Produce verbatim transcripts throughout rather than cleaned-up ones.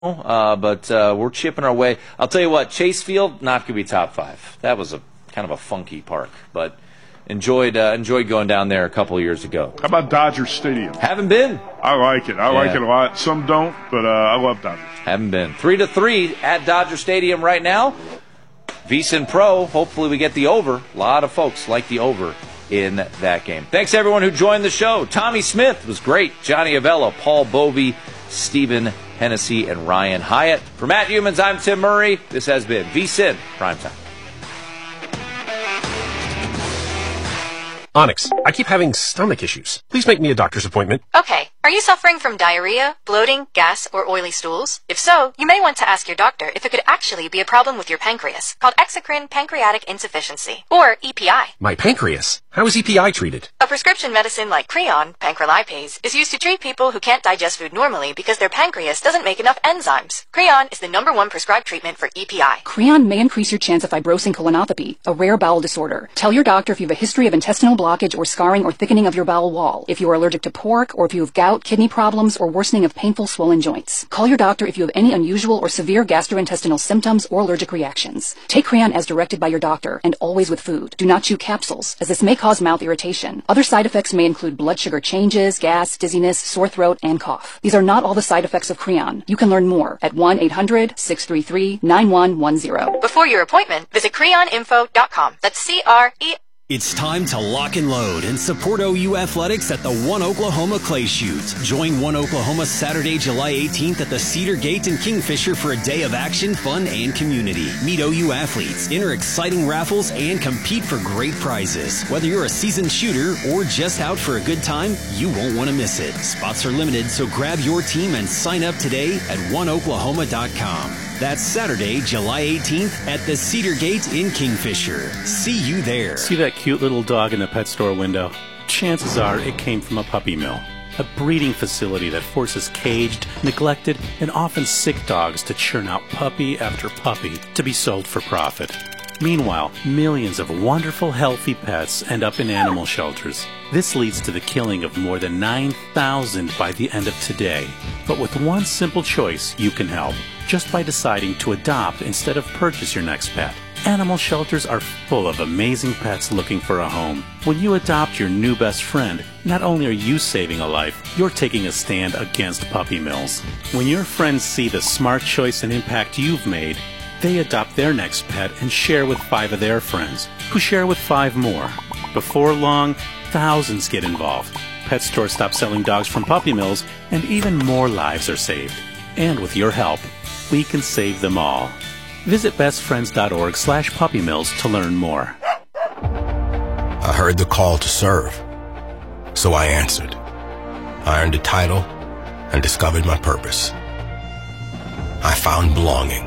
Uh, but uh, we're chipping our way. I'll tell you what, Chase Field, not going to be top five. That was a kind of a funky park, but enjoyed uh, enjoyed going down there a couple of years ago. How about Dodger Stadium? Haven't been. I like it. I yeah. like it a lot. Some don't, but uh, I love Dodgers. Haven't been. Three to three at Dodger Stadium right now. VSiN Pro, hopefully we get the over. A lot of folks like the over in that game. Thanks, everyone who joined the show. Tommy Smith was great. Johnny Avella, Paul Bovey, Stephen Hennessy, and Ryan Hyatt. For Matt Humans, I'm Tim Murray. This has been VSiN Primetime. Onyx, I keep having stomach issues. Please make me a doctor's appointment. Okay. Are you suffering from diarrhea, bloating, gas, or oily stools? If so, you may want to ask your doctor if it could actually be a problem with your pancreas, called exocrine pancreatic insufficiency, or E P I. My pancreas? How is E P I treated? A prescription medicine like Creon, pancrelipase, is used to treat people who can't digest food normally because their pancreas doesn't make enough enzymes. Creon is the number one prescribed treatment for E P I. Creon may increase your chance of fibrosing colonopathy, a rare bowel disorder. Tell your doctor if you have a history of intestinal blockage or scarring or thickening of your bowel wall, if you are allergic to pork, or if you have gout, kidney problems, or worsening of painful swollen joints. Call your doctor if you have any unusual or severe gastrointestinal symptoms or allergic reactions. Take Creon as directed by your doctor, and always with food. Do not chew capsules, as this may cause mouth irritation. Other side effects may include blood sugar changes, gas, dizziness, sore throat, and cough. These are not all the side effects of Creon. You can learn more at one eight hundred, six three three, nine one one zero. Before your appointment, visit creon info dot com. That's C R E. It's time to lock and load and support O U Athletics at the One Oklahoma Clay Shoot. Join One Oklahoma Saturday, July eighteenth at the Cedar Gate in Kingfisher for a day of action, fun, and community. Meet O U athletes, enter exciting raffles, and compete for great prizes. Whether you're a seasoned shooter or just out for a good time, you won't want to miss it. Spots are limited, so grab your team and sign up today at one oklahoma dot com. That's Saturday, July eighteenth at the Cedar Gate in Kingfisher. See you there. See that cute little dog in the pet store window? Chances are it came from a puppy mill, a breeding facility that forces caged, neglected, and often sick dogs to churn out puppy after puppy to be sold for profit. Meanwhile, millions of wonderful, healthy pets end up in animal shelters. This leads to the killing of more than nine thousand by the end of today. But with one simple choice, you can help, just by deciding to adopt instead of purchase your next pet. Animal shelters are full of amazing pets looking for a home. When you adopt your new best friend, not only are you saving a life, you're taking a stand against puppy mills. When your friends see the smart choice and impact you've made, they adopt their next pet and share with five of their friends, who share with five more. Before long, thousands get involved. Pet stores stop selling dogs from puppy mills, and even more lives are saved. And with your help, we can save them all. Visit bestfriends.org slash puppy mills to learn more. I heard the call to serve, so I answered. I earned a title and discovered my purpose. I found belonging,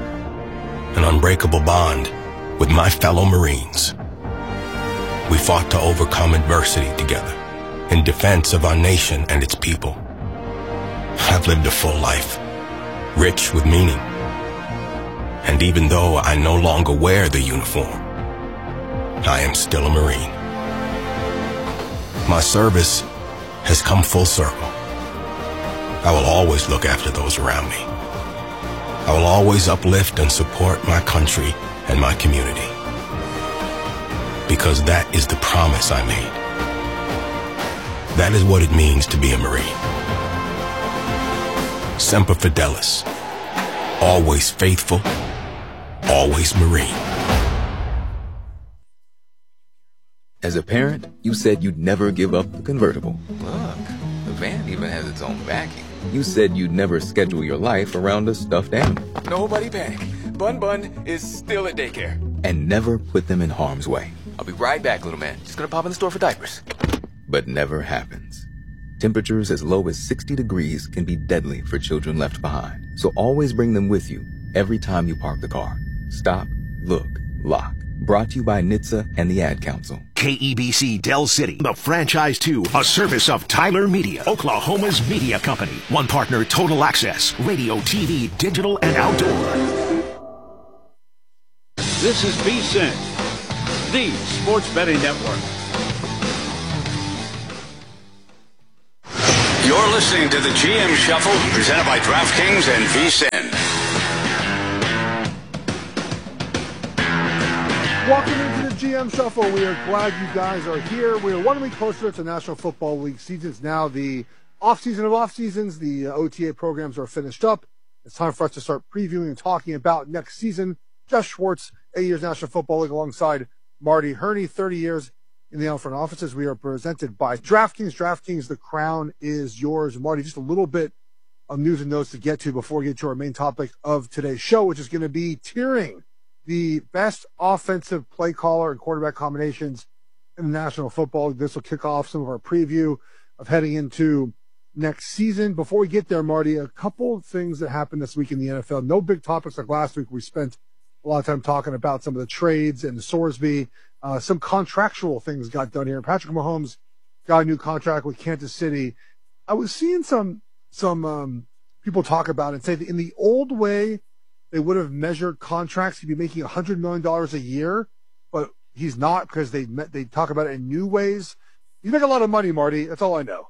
an unbreakable bond with my fellow Marines. We fought to overcome adversity together in defense of our nation and its people. I've lived a full life, rich with meaning. And even though I no longer wear the uniform, I am still a Marine. My service has come full circle. I will always look after those around me. I will always uplift and support my country and my community. Because that is the promise I made. That is what it means to be a Marine. Semper Fidelis. Always faithful. Always Marine. As a parent, you said you'd never give up the convertible. Look, the van even has its own backing. You said you'd never schedule your life around a stuffed animal. Nobody panic. Bun Bun is still at daycare. And never put them in harm's way. I'll be right back, little man. Just gonna pop in the store for diapers. But never happens. Temperatures as low as sixty degrees can be deadly for children left behind. So always bring them with you every time you park the car. Stop, look, lock. Brought to you by N H T S A and the Ad Council. K E B C Del City, the franchise two, a service of Tyler Media, Oklahoma's media company. One partner, Total Access, radio, T V, digital, and outdoor. This is VSiN, the sports betting network. You're listening to the G M Shuffle, presented by DraftKings and VSiN. Welcome into the G M Shuffle. We are glad you guys are here. We are one week closer to National Football League season. It's now the off-season of off-seasons. The uh, O T A programs are finished up. It's time for us to start previewing and talking about next season. Jeff Schwartz, eight years National Football League, alongside Marty Herney, thirty years in the out front offices. We are presented by DraftKings. DraftKings, the crown is yours. Marty, just a little bit of news and notes to get to before we get to our main topic of today's show, which is going to be tiering the best offensive play caller and quarterback combinations in the National Football League. This will kick off some of our preview of heading into next season. Before we get there, Marty, a couple of things that happened this week in the N F L. No big topics like last week. We spent a lot of time talking about some of the trades and the Sorsby. Uh, some contractual things got done here. Patrick Mahomes got a new contract with Kansas City. I was seeing some some um, people talk about it and say that in the old way, they would have measured contracts. He'd be making one hundred million dollars a year, but he's not because they met, they talk about it in new ways. You make a lot of money, Marty. That's all I know.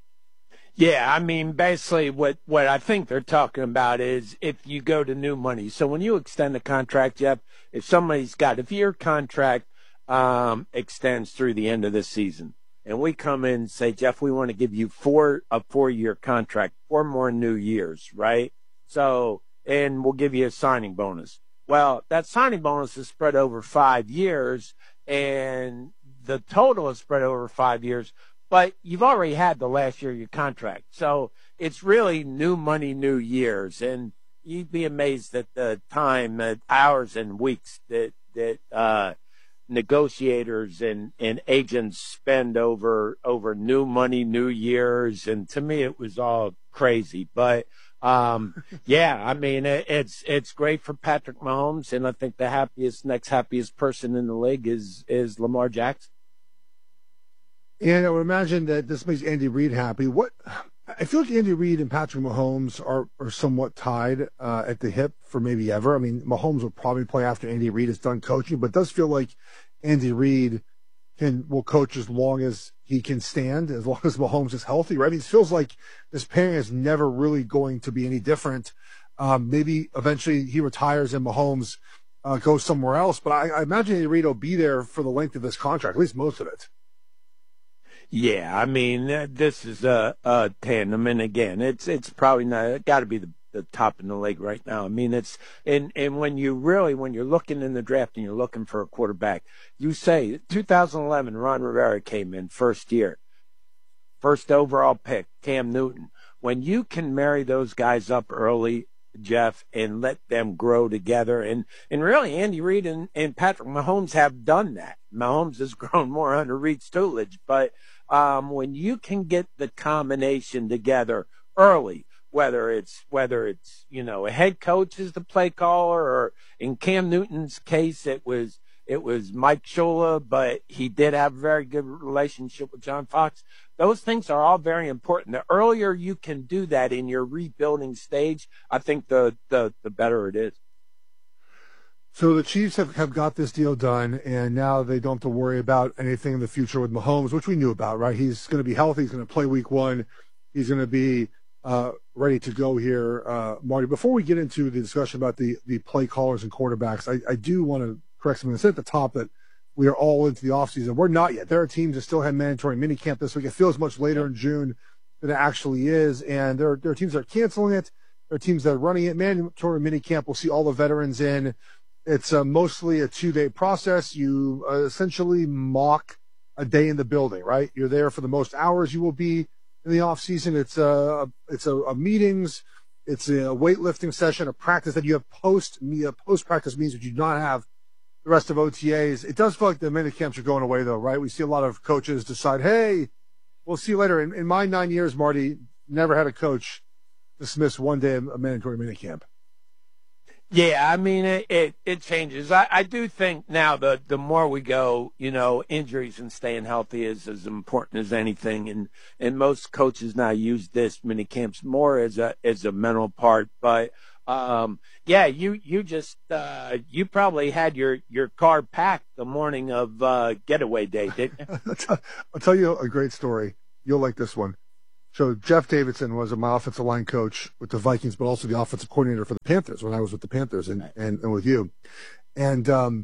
Yeah, I mean, basically what, what I think they're talking about is if you go to new money. So when you extend a contract, Jeff, if somebody's got, if your contract um, extends through the end of the season, and we come in and say, Jeff, we want to give you four a four-year contract, four more new years, right? So, and we'll give you a signing bonus. Well, that signing bonus is spread over five years, and the total is spread over five years, but you've already had the last year of your contract. So it's really new money, new years, and you'd be amazed at the time, uh, hours and weeks that, that uh, negotiators and, and agents spend over over new money, new years, and to me it was all crazy. But um, yeah, I mean it, it's it's great for Patrick Mahomes, and I think the happiest, next happiest person in the league is is Lamar Jackson. And I would imagine that this makes Andy Reid happy. What I feel like Andy Reid and Patrick Mahomes are, are somewhat tied uh, at the hip for maybe ever. I mean, Mahomes will probably play after Andy Reid is done coaching, but it does feel like Andy Reid can will coach as long as he can stand, as long as Mahomes is healthy, right? I mean, it feels like this pairing is never really going to be any different. Um, maybe eventually he retires and Mahomes uh, goes somewhere else, but I, I imagine Andy Reid will be there for the length of this contract, at least most of it. Yeah, I mean, uh, this is a, a tandem, and again, it's it's probably not got to be the, the top in the league right now. I mean, it's and and when you really when you're looking in the draft and you're looking for a quarterback, you say two thousand eleven, Ron Rivera came in first year, first overall pick, Cam Newton. When you can marry those guys up early, Jeff, and let them grow together, and and really Andy Reid and, and Patrick Mahomes have done that. Mahomes has grown more under Reid's tutelage, but Um, when you can get the combination together early, whether it's whether it's you know a head coach is the play caller, or in Cam Newton's case it was it was Mike Shula, but he did have a very good relationship with John Fox. Those things are all very important. The earlier you can do that in your rebuilding stage, I think the the, the better it is. So the Chiefs have, have got this deal done, and now they don't have to worry about anything in the future with Mahomes, which we knew about, right? He's going to be healthy. He's going to play week one. He's going to be uh, ready to go here, uh, Marty. Before we get into the discussion about the, the play callers and quarterbacks, I, I do want to correct something. I said at the top that we are all into the offseason. We're not yet. There are teams that still have mandatory minicamp this week. It feels much later in June than it actually is, and there are, there are teams that are canceling it. There are teams that are running it. Mandatory minicamp, we'll see all the veterans in. It's uh, mostly a two-day process. You uh, essentially mock a day in the building, right? You're there for the most hours you will be in the off season. It's a it's a, a meetings, it's a weightlifting session, a practice that you have post post practice means that you do not have the rest of O T As. It does feel like the mini camps are going away, though, right? We see a lot of coaches decide, hey, we'll see you later. In, in my nine years, Marty, never had a coach dismiss one day of a mandatory mini camp. Yeah, I mean, it, it, it changes. I, I do think now the, the more we go, you know, injuries and staying healthy is as important as anything. And, and most coaches now use this mini camps more as a, as a mental part. But, um, yeah, you, you just, uh, you probably had your, your car packed the morning of, uh, getaway day, didn't you? I'll tell you a great story. You'll like this one. So Jeff Davidson was my offensive line coach with the Vikings, but also the offensive coordinator for the Panthers when I was with the Panthers and, and, and with you. And um,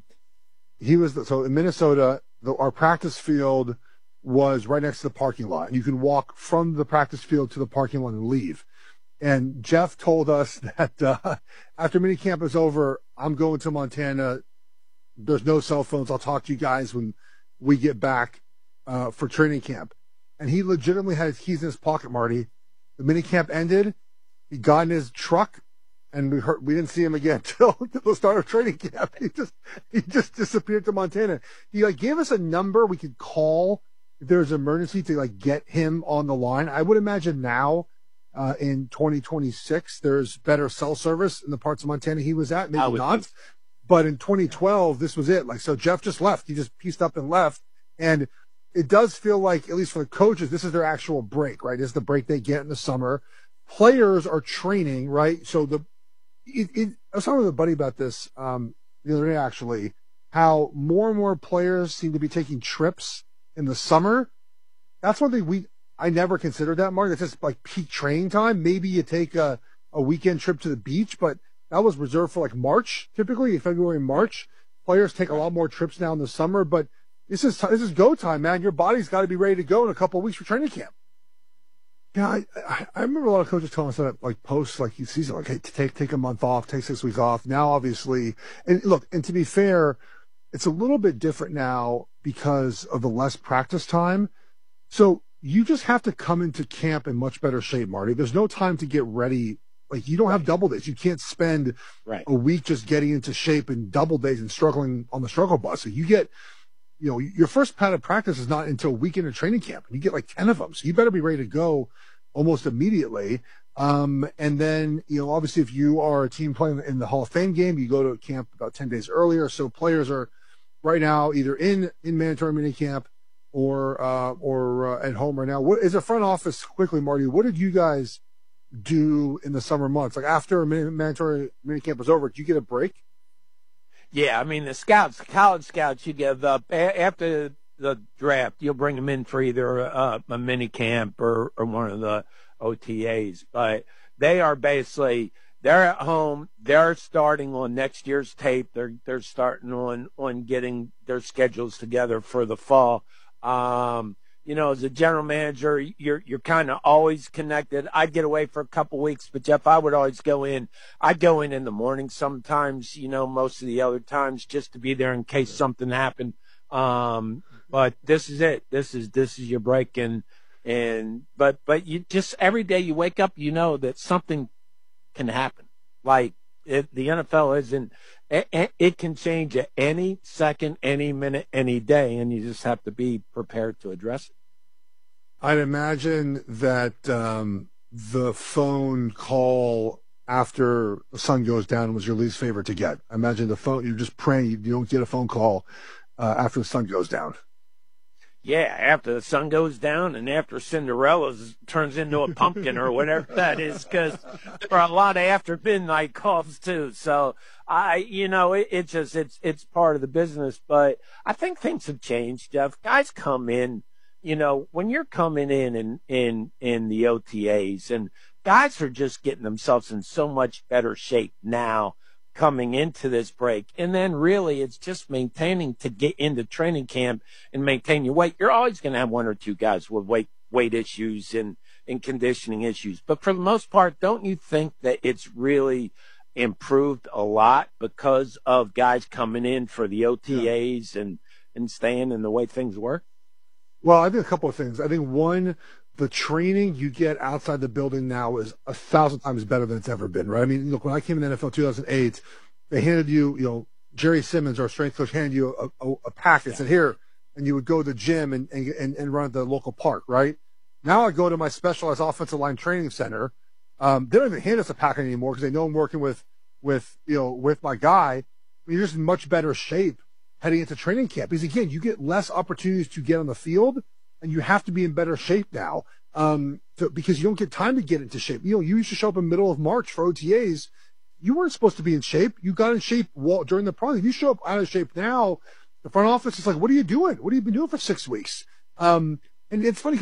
he was, the, so in Minnesota, the, our practice field was right next to the parking lot. You can walk from the practice field to the parking lot and leave. And Jeff told us that uh, after minicamp is over, I'm going to Montana. There's no cell phones. I'll talk to you guys when we get back uh, for training camp. And he legitimately had his keys in his pocket, Marty. The minicamp ended. He got in his truck, and we heard, we didn't see him again till the start of training camp. He just he just disappeared to Montana. He like gave us a number we could call if there's an emergency to like get him on the line. I would imagine now uh, in twenty twenty-six there's better cell service in the parts of Montana he was at. Maybe not. Think. But in twenty twelve, this was it. Like, so Jeff just left. He just pieced up and left. And it does feel like, at least for the coaches, this is their actual break, right? This is the break they get in the summer. Players are training, right? So the, it, it, I was talking with a buddy about this, um, the other day, actually, how more and more players seem to be taking trips in the summer. That's one thing we, I never considered that, Mark. It's just like peak training time. Maybe you take a, a weekend trip to the beach, but that was reserved for like March, typically February and March. Players take a lot more trips now in the summer, but this is this is go time, man. Your body's got to be ready to go in a couple of weeks for training camp. Yeah, I, I, I remember a lot of coaches telling us that, like post like season, like hey, take take a month off, take six weeks off. Now, obviously, and look, and to be fair, it's a little bit different now because of the less practice time. So you just have to come into camp in much better shape, Marty. There's no time to get ready. Like, you don't have double days. You can't spend right. a week just getting into shape in double days and struggling on the struggle bus. So you get, you know, your first pad of practice is not until a week into training camp. You get like ten of them. So you better be ready to go almost immediately. Um, and then, you know, obviously if you are a team playing in the Hall of Fame game, you go to camp about ten days earlier. So players are right now either in, in mandatory mini camp or, uh, or uh, at home right now. What is the front office quickly, Marty? What did you guys do in the summer months? Like after mandatory minicamp was over, did you get a break? Yeah, I mean the scouts, the college scouts, you give up a- after the draft. You'll bring them in for either uh, a minicamp or, or one of the O T As. But they are basically they're at home. They're starting on next year's tape. They're they're starting on on getting their schedules together for the fall. Um, You know, as a general manager, you're you're kind of always connected. I'd get away for a couple weeks, but Jeff, I would always go in. I'd go in in the morning sometimes, you know, most of the other times just to be there in case something happened. Um, but this is it. This is this is your break, and and but but you just every day you wake up, you know that something can happen. Like it, the N F L isn't. It, it can change at any second, any minute, any day, and you just have to be prepared to address it. I'd imagine that um, the phone call after the sun goes down was your least favorite to get. I imagine the phone, you're just praying you don't get a phone call uh, after the sun goes down. Yeah, after the sun goes down and after Cinderella turns into a pumpkin or whatever that is, because there are a lot of after midnight calls too. So I, you know, it, it just it's it's part of the business. But I think things have changed, Jeff. Guys come in, you know, when you're coming in in in, in the O T As, and guys are just getting themselves in so much better shape now coming into this break. And then really it's just maintaining to get into training camp and maintain your weight. You're always going to have one or two guys with weight, weight issues and, and conditioning issues. But for the most part, don't you think that it's really improved a lot because of guys coming in for the O T As yeah. and, and staying in the way things work? Well, I think a couple of things. I think one, the training you get outside the building now is a thousand times better than it's ever been, right? I mean, look, when I came in the N F L in two thousand eight, they handed you, you know, Jerry Simmons, our strength coach, handed you a, a, a pack and yeah. said, here, and you would go to the gym and, and, and run at the local park, right? Now I go to my specialized offensive line training center. Um, they don't even hand us a pack anymore because they know I'm working with, with, you know, with my guy. I mean, you're just in much better shape heading into training camp because, again, you get less opportunities to get on the field. And you have to be in better shape now um, to, because you don't get time to get into shape. You know, you used to show up in the middle of March for O T As. You weren't supposed to be in shape. You got in shape while, during the process. If you show up out of shape now, the front office is like, what are you doing? What have you been doing for six weeks? Um, and it's funny because, like,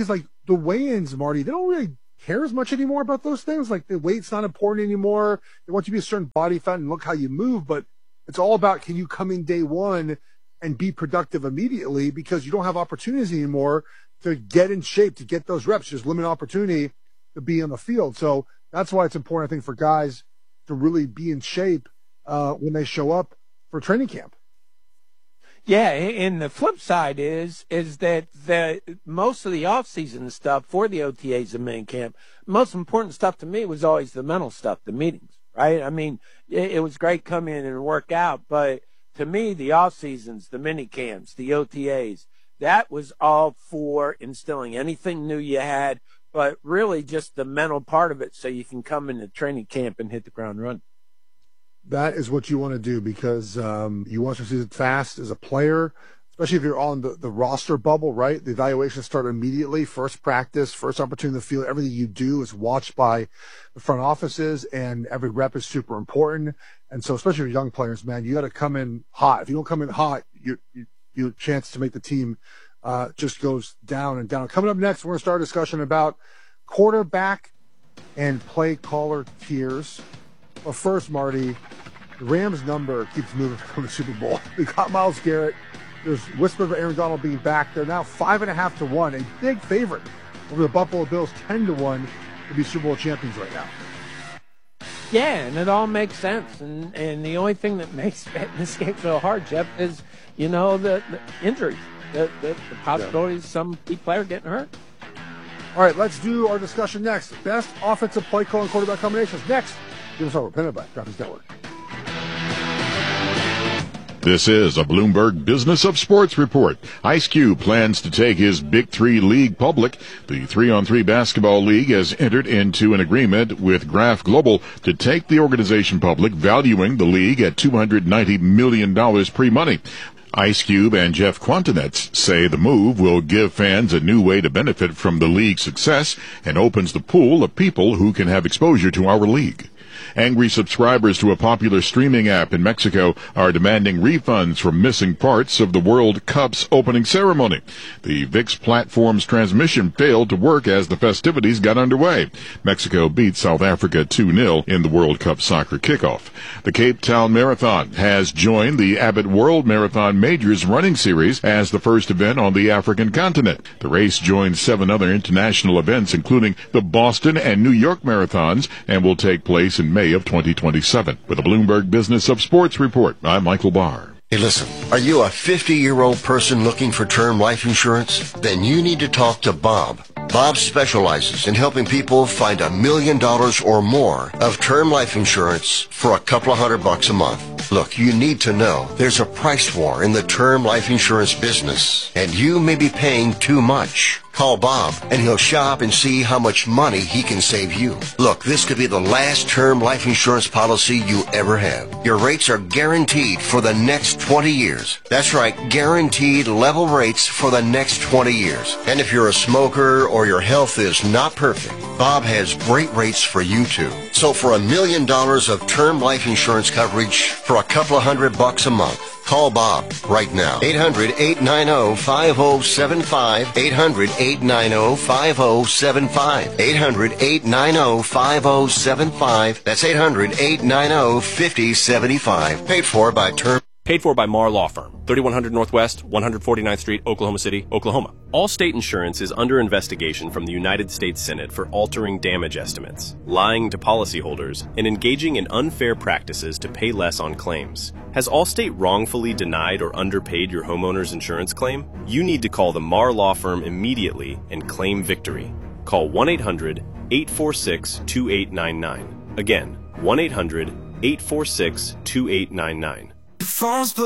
the weigh-ins, Marty, they don't really care as much anymore about those things. Like the weight's not important anymore. They want you to be a certain body fat and look how you move, but it's all about, can you come in day one and be productive immediately, because you don't have opportunities anymore to get in shape, to get those reps, just limited opportunity to be on the field. So that's why it's important, I think, for guys to really be in shape uh, when they show up for training camp. Yeah, and the flip side is is that the most of the off-season stuff for the O T As and main camp, most important stuff to me was always the mental stuff, the meetings, right? I mean, it, it was great come in and work out, but to me, the off-seasons, the mini camps, the O T As, that was all for instilling anything new you had, but really just the mental part of it so you can come into training camp and hit the ground running. That is what you want to do, because um, you want to see it fast as a player, especially if you're on the, the roster bubble, right? The evaluations start immediately. First practice, first opportunity in the field. Everything you do is watched by the front offices, and every rep is super important. And so, especially for young players, man, you got to come in hot. If you don't come in hot, your you, your chance to make the team uh, just goes down and down. Coming up next, we're going to start a discussion about quarterback and play caller tiers. But first, Marty, the Rams' number keeps moving from the Super Bowl. We got Myles Garrett. There's whispers of Aaron Donald being back. They're now five and a half to one, a big favorite over the Buffalo Bills, ten to one to be Super Bowl champions right now. Yeah, and it all makes sense. And and the only thing that makes betting this game so hard, Jeff, is, you know, the, the injuries, the, the, the possibilities of some key player getting hurt. All right, let's do our discussion next. Best offensive play call and quarterback combinations. Next, give us over. Presented by DraftKings Network. This is a Bloomberg Business of Sports report. Ice Cube plans to take his Big Three League public. The three-on-three basketball league has entered into an agreement with Graph Global to take the organization public, valuing the league at two hundred ninety million dollars pre-money. Ice Cube and Jeff Quantinetz say the move will give fans a new way to benefit from the league's success and opens the pool of people who can have exposure to our league. Angry subscribers to a popular streaming app in Mexico are demanding refunds for missing parts of the World Cup's opening ceremony. The V I X platform's transmission failed to work as the festivities got underway. Mexico beat South Africa two nil in the World Cup soccer kickoff. The Cape Town Marathon has joined the Abbott World Marathon Majors running series as the first event on the African continent. The race joins seven other international events, including the Boston and New York marathons, and will take place in May of twenty twenty-seven. With a Bloomberg Business of Sports report, I'm Michael Barr. Hey, listen, are you a fifty-year-old person looking for term life insurance? Then you need to talk to Bob. Bob specializes in helping people find a million dollars or more of term life insurance for a couple of hundred bucks a month. Look, you need to know there's a price war in the term life insurance business, and you may be paying too much. Call Bob, and he'll shop and see how much money he can save you. Look, this could be the last term life insurance policy you ever have. Your rates are guaranteed for the next twenty years. That's right, guaranteed level rates for the next twenty years. And if you're a smoker or your health is not perfect, Bob has great rates for you too. So for a million dollars of term life insurance coverage for a couple of hundred bucks a month, call Bob right now. eight hundred, eight nine zero, five zero seven five. eight hundred, eight nine zero, five zero seven five. eight hundred, eight nine zero, five zero seven five. That's eight hundred, eight nine zero, five zero seven five. Paid for by Term. Paid for by Marr Law Firm, thirty-one hundred Northwest, one forty-ninth Street, Oklahoma City, Oklahoma. Allstate Insurance is under investigation from the United States Senate for altering damage estimates, lying to policyholders, and engaging in unfair practices to pay less on claims. Has Allstate wrongfully denied or underpaid your homeowner's insurance claim? You need to call the Marr Law Firm immediately and claim victory. Call one eight hundred, eight four six, two eight nine nine. Again, one eight hundred, eight four six, two eight nine nine.